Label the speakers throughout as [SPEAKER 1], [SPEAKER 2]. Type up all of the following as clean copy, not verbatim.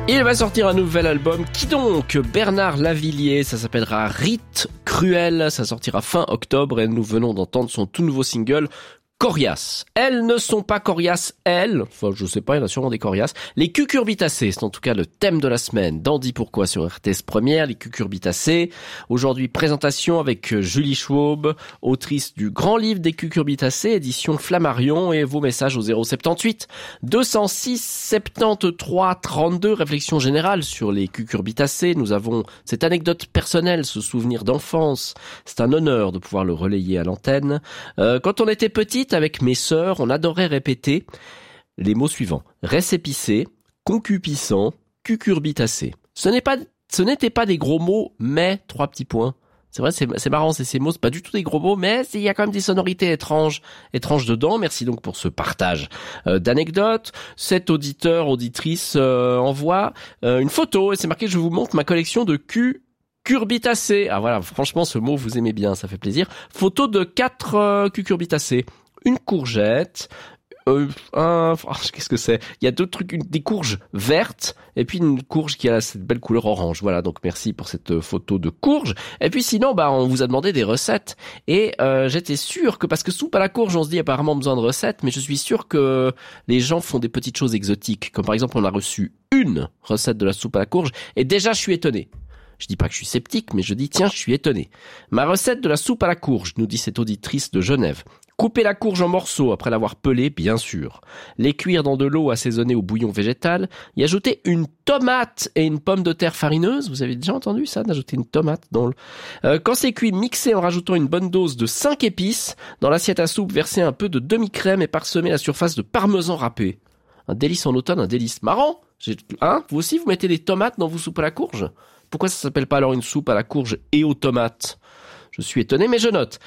[SPEAKER 1] Il va sortir un nouvel album. Qui donc? Bernard Lavilliers, ça s'appellera Rite Cruel, ça sortira fin octobre et nous venons d'entendre son tout nouveau single Coriace. Elles ne sont pas coriaces, elles. Enfin, je sais pas, il y en a sûrement des coriaces. Les cucurbitacées, c'est en tout cas le thème de la semaine. Dans Dis Pourquoi sur RTS Première, les cucurbitacées. Aujourd'hui, présentation avec Julie Schwab, autrice du Grand Livre des cucurbitacées, édition Flammarion, et vos messages au 078 206 73 32. Réflexion générale sur les cucurbitacées. Nous avons cette anecdote personnelle, ce souvenir d'enfance. C'est un honneur de pouvoir le relayer à l'antenne. Quand on était petit, avec mes sœurs, on adorait répéter les mots suivants. Récépissé, concupissant, cucurbitacé. Ce n'étaient pas des gros mots, mais 3 petits points. C'est vrai, c'est marrant, ces mots, c'est pas du tout des gros mots, mais il y a quand même des sonorités étranges dedans. Merci donc pour ce partage d'anecdotes. Cet auditrice envoie une photo et c'est marqué, je vous montre ma collection de cucurbitacées. Ah voilà, franchement, ce mot, vous aimez bien, ça fait plaisir. Photo de 4 cucurbitacées. Une courgette, qu'est-ce que c'est? Il y a d'autres trucs, des courges vertes, et puis une courge qui a cette belle couleur orange. Voilà, donc merci pour cette photo de courge. Et puis sinon, on vous a demandé des recettes. Et j'étais sûr que, parce que soupe à la courge, on se dit apparemment besoin de recettes, mais je suis sûr que les gens font des petites choses exotiques. Comme par exemple, on a reçu une recette de la soupe à la courge, et déjà je suis étonné. Je dis pas que je suis sceptique, mais je dis tiens, je suis étonné. Ma recette de la soupe à la courge, nous dit cette auditrice de Genève. Couper la courge en morceaux après l'avoir pelée, bien sûr. Les cuire dans de l'eau assaisonnée au bouillon végétal. Y ajouter une tomate et une pomme de terre farineuse. Vous avez déjà entendu ça, d'ajouter une tomate dans le... Quand c'est cuit, mixer en rajoutant une bonne dose de 5 épices. Dans l'assiette à soupe, verser un peu de demi-crème et parsemer la surface de parmesan râpé. Un délice en automne, un délice marrant. Vous aussi, vous mettez des tomates dans vos soupes à la courge? Pourquoi ça s'appelle pas alors une soupe à la courge et aux tomates? Je suis étonné, mais je note.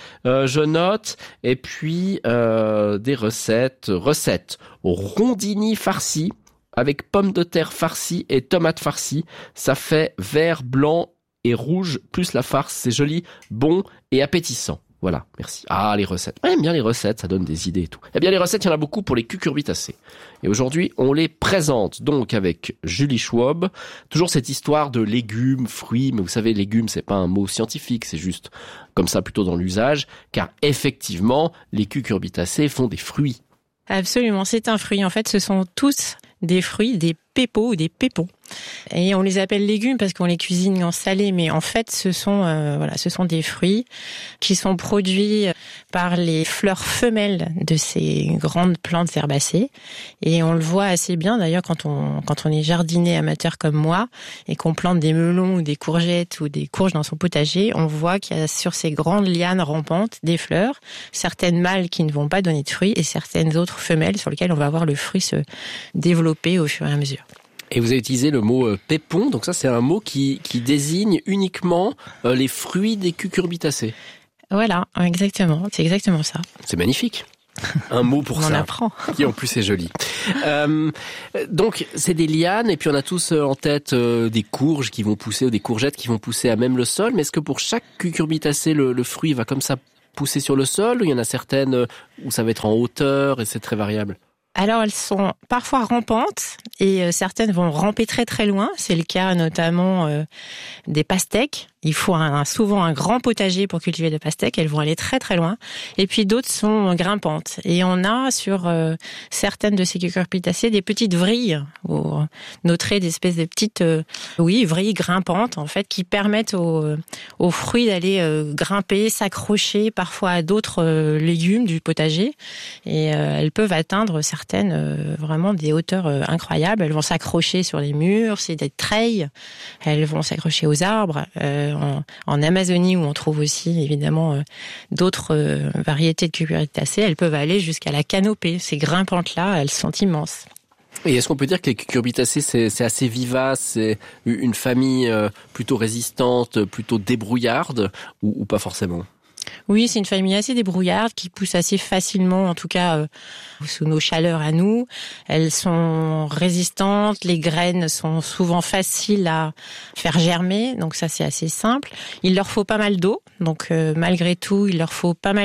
[SPEAKER 1] Et puis des recettes. Rondini farci avec pommes de terre farcies et tomates farcies. Ça fait vert, blanc et rouge plus la farce. C'est joli, bon et appétissant. Voilà, merci. Ah, les recettes. J'aime bien les recettes, ça donne des idées et tout. Eh bien, les recettes, il y en a beaucoup pour les cucurbitacées. Et aujourd'hui, on les présente donc avec Julie Schwab. Toujours cette histoire de légumes, fruits. Mais vous savez, légumes, c'est pas un mot scientifique, c'est juste comme ça plutôt dans l'usage. Car effectivement, les cucurbitacées font des fruits.
[SPEAKER 2] Absolument, c'est un fruit. En fait, ce sont tous des fruits, des pépos ou des pépons. Et on les appelle légumes parce qu'on les cuisine en salé, mais en fait, ce sont des fruits qui sont produits par les fleurs femelles de ces grandes plantes herbacées. Et on le voit assez bien d'ailleurs quand on est jardinier amateur comme moi et qu'on plante des melons ou des courgettes ou des courges dans son potager, on voit qu'il y a sur ces grandes lianes rampantes des fleurs, certaines mâles qui ne vont pas donner de fruits et certaines autres femelles sur lesquelles on va voir le fruit se développer au fur et à mesure.
[SPEAKER 1] Et vous avez utilisé le mot pépon, donc ça c'est un mot qui désigne uniquement les fruits des cucurbitacées.
[SPEAKER 2] Voilà, exactement, c'est exactement ça.
[SPEAKER 1] C'est magnifique. Un mot pour ça.
[SPEAKER 2] On apprend.
[SPEAKER 1] Qui en plus est joli. Donc c'est des lianes et puis on a tous en tête des courges qui vont pousser ou des courgettes qui vont pousser à même le sol. Mais est-ce que pour chaque cucurbitacée le fruit va comme ça pousser sur le sol ou il y en a certaines où ça va être en hauteur et c'est très variable?
[SPEAKER 2] Alors, elles sont parfois rampantes et certaines vont ramper très très loin. C'est le cas notamment des pastèques. Il faut souvent un grand potager pour cultiver des pastèques. Elles vont aller très très loin. Et puis d'autres sont grimpantes. Et on a sur certaines de ces cucurbitacées des petites vrilles, ou noterait des espèces de petites vrilles grimpantes en fait, qui permettent aux fruits d'aller grimper, s'accrocher parfois à d'autres légumes du potager. Et elles peuvent atteindre certaines vraiment des hauteurs incroyables. Elles vont s'accrocher sur les murs, c'est des treilles. Elles vont s'accrocher aux arbres. En Amazonie, où on trouve aussi évidemment d'autres variétés de cucurbitacées, elles peuvent aller jusqu'à la canopée. Ces grimpantes-là, elles sont immenses.
[SPEAKER 1] Et est-ce qu'on peut dire que les cucurbitacées, c'est assez vivace, c'est une famille plutôt résistante, plutôt débrouillarde, ou pas forcément ?
[SPEAKER 2] Oui, c'est une famille assez débrouillarde qui pousse assez facilement, en tout cas sous nos chaleurs à nous. Elles sont résistantes, les graines sont souvent faciles à faire germer, donc ça c'est assez simple. Il leur faut pas mal d'eau, donc malgré tout, il leur faut pas mal d'eau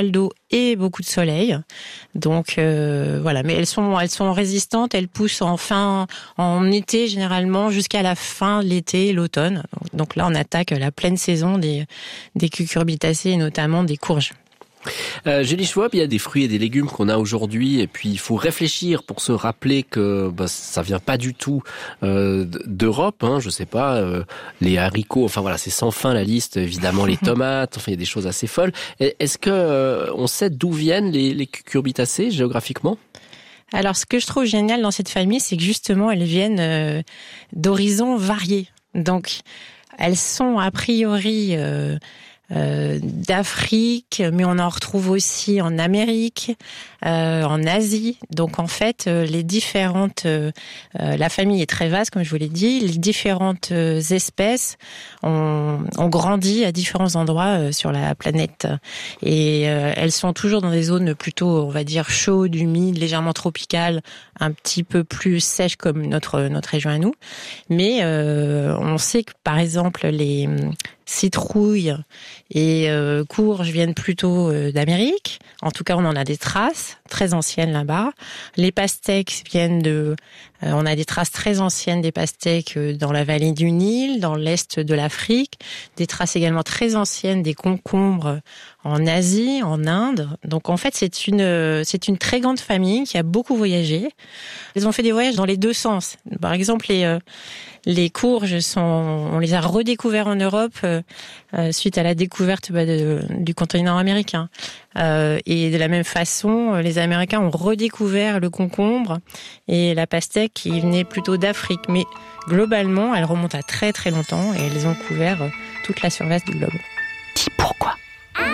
[SPEAKER 2] et beaucoup de soleil. Donc voilà, mais elles sont résistantes, elles poussent en été généralement jusqu'à la fin de l'été, l'automne. Donc là, on attaque la pleine saison des cucurbitacées et notamment des courges.
[SPEAKER 1] Julie Schwab, il y a des fruits et des légumes qu'on a aujourd'hui, et puis il faut réfléchir pour se rappeler que ça vient pas du tout d'Europe. Je sais pas, les haricots. Enfin voilà, c'est sans fin la liste. Évidemment, les tomates. Enfin, il y a des choses assez folles. Est-ce que on sait d'où viennent les cucurbitacées géographiquement ?
[SPEAKER 2] Alors, ce que je trouve génial dans cette famille, c'est que justement, elles viennent d'horizons variés. Donc, elles sont a priori d'Afrique, mais on en retrouve aussi en Amérique, en Asie. Donc en fait, les différentes, la famille est très vaste, comme je vous l'ai dit. Les différentes espèces ont grandi à différents endroits sur la planète, et elles sont toujours dans des zones plutôt, on va dire, chaudes, humides, légèrement tropicales, un petit peu plus sèches comme notre région à nous. Mais on sait que par exemple les citrouilles et courges viennent plutôt d'Amérique. En tout cas, on en a des traces très anciennes là-bas. Les pastèques viennent on a des traces très anciennes des pastèques dans la vallée du Nil, dans l'est de l'Afrique. Des traces également très anciennes des concombres en Asie, en Inde. Donc en fait, c'est une très grande famille qui a beaucoup voyagé. Ils ont fait des voyages dans les deux sens. Par exemple, les courges on les a redécouverts en Europe suite à la découverte du continent américain. Et de la même façon, les Américains ont redécouvert le concombre et la pastèque qui venait plutôt d'Afrique. Mais globalement, elles remontent à très très longtemps et elles ont couvert toute la surface du globe.
[SPEAKER 1] Dis pourquoi ?